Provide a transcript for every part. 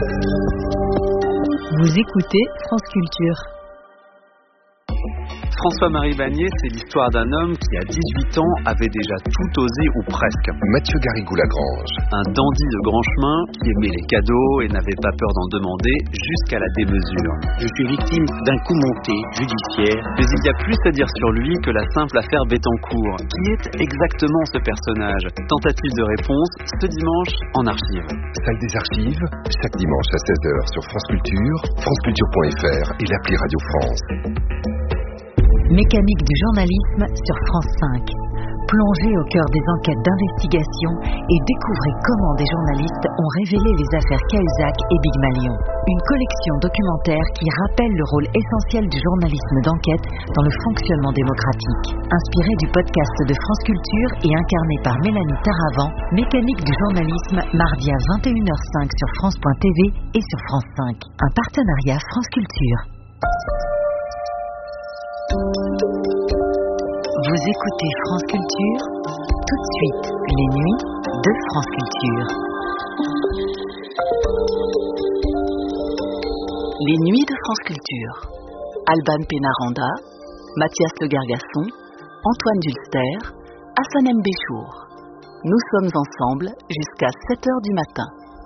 Vous écoutez France Culture. François-Marie Bagné, c'est l'histoire d'un homme qui, à 18 ans, avait déjà tout osé ou presque. Mathieu Garrigou-Lagrange. Un dandy de grand chemin qui aimait les cadeaux et n'avait pas peur d'en demander jusqu'à la démesure. Je suis victime d'un coup monté judiciaire. Mais il y a plus à dire sur lui que la simple affaire Bettencourt. Qui est exactement ce personnage? Tentative de réponse ce dimanche en archive. Salle des archives, chaque dimanche à 16h sur France Culture, franceculture.fr et l'appli Radio France. Mécanique du journalisme sur France 5. Plongez au cœur des enquêtes d'investigation et découvrez comment des journalistes ont révélé les affaires Cahuzac et Big Malion. Une collection documentaire qui rappelle le rôle essentiel du journalisme d'enquête dans le fonctionnement démocratique. Inspiré du podcast de France Culture et incarné par Mélanie Taravant, Mécanique du journalisme, mardi à 21h05 sur France.tv et sur France 5. Un partenariat France Culture. Vous écoutez France Culture, tout de suite, les nuits de France Culture. Les nuits de France Culture. Alban Pénaranda, Mathias Le Gargasson, Antoine Dulster, Hassan M. Béchour. Nous sommes ensemble jusqu'à 7h du matin.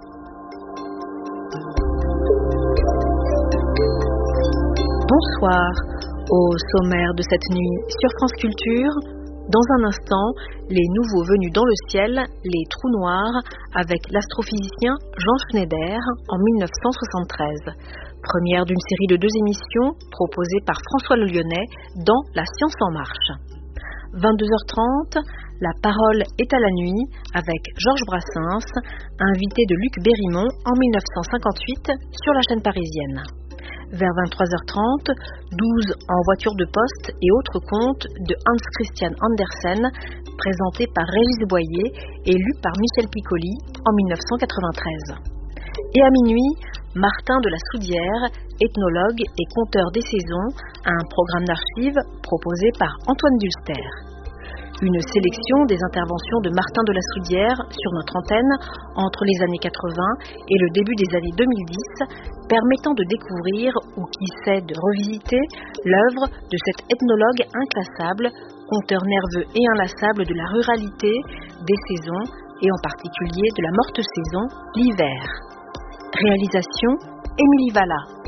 Bonsoir. Au sommaire de cette nuit sur France Culture, dans un instant, les nouveaux venus dans le ciel, les trous noirs, avec l'astrophysicien Jean Schneider en 1973. Première d'une série de 2 émissions proposées par François Le Lyonnais dans La Science en Marche. 22h30, La parole est à la nuit avec Georges Brassens, invité de Luc Bérimont en 1958 sur la chaîne parisienne. Vers 23h30, 12 en voiture de poste et autres contes de Hans Christian Andersen, présentés par Régis Boyer et lus par Michel Piccoli en 1993. Et à minuit, Martin de la Soudière, ethnologue et conteur des saisons, un programme d'archives proposé par Antoine Dulster. Une sélection des interventions de Martin de la Soudière sur notre antenne entre les années 80 et le début des années 2010, permettant de découvrir, ou qui sait de revisiter, l'œuvre de cet ethnologue inclassable, conteur nerveux et inlassable de la ruralité, des saisons, et en particulier de la morte saison, l'hiver. Réalisation, Émilie Valla.